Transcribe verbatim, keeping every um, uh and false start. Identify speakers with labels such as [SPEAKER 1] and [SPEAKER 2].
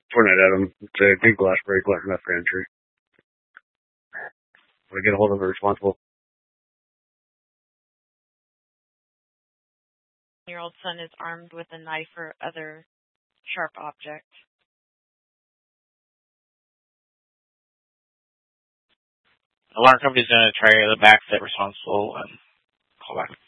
[SPEAKER 1] Pointing it at him. It's a big glass break left enough for entry. Want to get a hold of the responsible.
[SPEAKER 2] Your old son is armed with a knife or other sharp object.
[SPEAKER 3] Alarm company's going to try the back, set responsible, and call back.